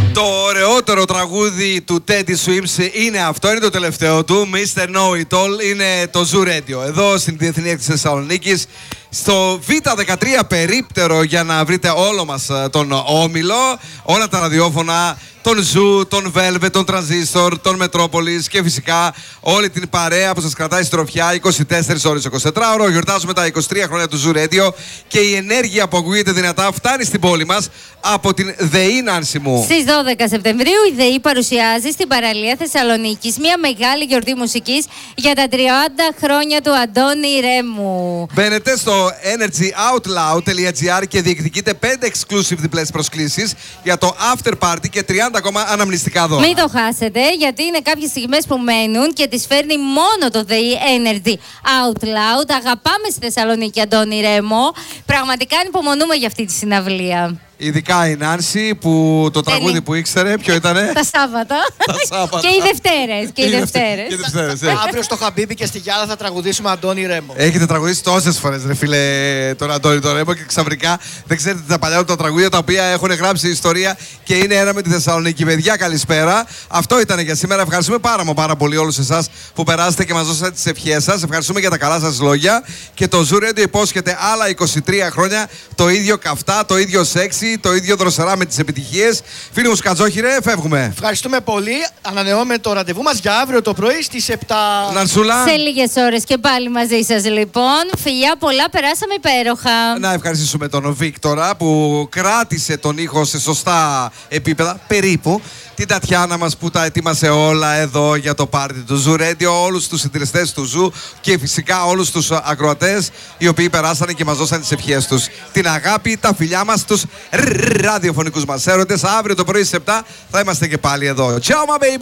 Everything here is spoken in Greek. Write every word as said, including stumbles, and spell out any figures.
Το ωραιότερο τραγούδι του Teddy Swims είναι αυτό, είναι το τελευταίο του. μίστερ Know It All, είναι το Zoo Radio. Εδώ στην Διεθνή Έκθεση Θεσσαλονίκης, στο Β δεκατρία περίπτερο, για να βρείτε όλο μας τον όμιλο, όλα τα ραδιόφωνα, τον Zoo, τον Velvet, τον Transistor, τον Metropolis και φυσικά όλη την παρέα που σας κρατάει στροφιά είκοσι τέσσερις ώρες εικοσιτετράωρο. Γιορτάζουμε τα είκοσι τρία χρόνια του Zoo Radio και η ενέργεια που ακούγεται δυνατά φτάνει στην πόλη μας από την ΔΕΗ, Νάνση μου. Στις δώδεκα Σεπτεμβρίου η ΔΕΗ παρουσιάζει στην παραλία Θεσσαλονίκης μια μεγάλη γιορτή μουσικής για τα τριάντα χρόνια του Αντώνη Ρέμου. Μπαίνετε στο energyoutloud τελεία gr και διεκδικείτε πέντε exclusive διπλές προσκλήσεις για το after party και τριάντα ακόμα αναμνηστικά δώρα. Μην το χάσετε, γιατί είναι κάποιες στιγμές που μένουν και τις φέρνει μόνο το ΔΕΗ Energy Out Loud. Αγαπάμε στη Θεσσαλονίκη, Αντώνη Ρέμο. Πραγματικά ανυπομονούμε για αυτή τη συναυλία. Ειδικά η Νάνση που το τραγούδι Τέλει. που ήξερε, ποιο ήτανε? Τα Σάββατα. Τα Σάββατα. Και οι Δευτέρες. Και οι Δευτέρες. Και οι Δευτέρες, ε. Αύριο στο Χαμπίμπι και στη Γιάλα θα τραγουδήσουμε Αντώνη Ρέμο. Έχετε τραγουδήσει τόσες φορές, ρε φίλε, τον Αντώνη τον Ρέμο, και ξαφνικά δεν ξέρετε τα παλιά τα τραγούδια τα οποία έχουν γράψει ιστορία και είναι ένα με τη Θεσσαλονίκη. Παιδιά, καλησπέρα. Αυτό ήταν για σήμερα. Ευχαριστούμε πάρα, μα πάρα πολύ όλους εσάς που περάσετε και μας δώσατε τις ευχές σας. Ευχαριστούμε για τα καλά σας λόγια. Και το Zoo Radio υπόσχεται άλλα είκοσι τρία χρόνια το ίδιο καυτά, το ίδιο σεξι, το ίδιο δροσερά με τις επιτυχίες. Φίλοι μου Σκατζόχυρε, φεύγουμε. Ευχαριστούμε πολύ. Ανανεώνουμε το ραντεβού μας για αύριο το πρωί στις επτά. Νανσούλα. Σε λίγες ώρες και πάλι μαζί σας, λοιπόν. Φιλιά πολλά, περάσαμε υπέροχα. Να ευχαριστήσουμε τον Βίκτορα που κράτησε τον ήχο σε σωστά επίπεδα, περίπου. Την Τατιάνα μας που τα ετοίμασε όλα εδώ για το πάρτι του Zoo Radio, όλους τους συντηρητές του Zoo και φυσικά όλους τους ακροατές οι οποίοι περάσανε και μας δώσαν τις ευχές τους. Την αγάπη, τα φιλιά μας, τους ραδιοφωνικούς μας έρωτες. Αύριο το πρωί στις επτά θα είμαστε και πάλι εδώ. Ciao my baby!